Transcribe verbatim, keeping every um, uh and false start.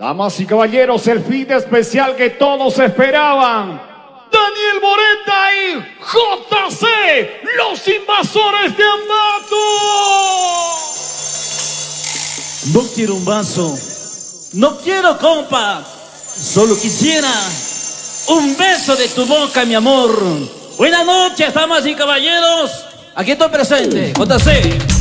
Damas y caballeros, el fin especial que todos esperaban. Daniel Moreta y J C, los invasores de Ambato. No quiero un vaso, no quiero compa, solo quisiera un beso de tu boca, mi amor. Buenas noches, damas y caballeros. Aquí estoy presente, J C.